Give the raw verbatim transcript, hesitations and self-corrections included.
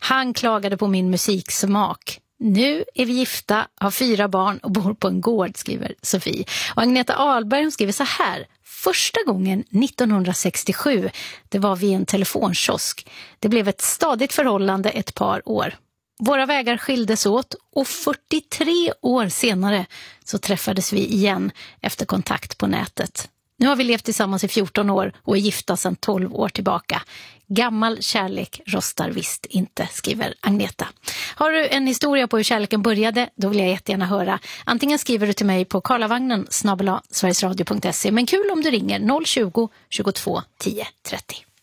Han klagade på min musiksmak. Nu är vi gifta, har fyra barn och bor på en gård, skriver Sofie. Och Agneta Ahlberg, hon skriver så här. Första gången nittonhundrasextiosju, det var vid en telefonkiosk. Det blev ett stadigt förhållande ett par år. Våra vägar skildes åt och fyrtiotre år senare så träffades vi igen efter kontakt på nätet. Nu har vi levt tillsammans i fjorton år och är gifta sedan tolv år tillbaka. Gammal kärlek rostar visst inte, skriver Agneta. Har du en historia på hur kärleken började, då vill jag jättegärna höra. Antingen skriver du till mig på karlavagnen snabel-a sverigesradio punkt se. Men kul om du ringer noll tjugo, tjugotvå, tio, trettio.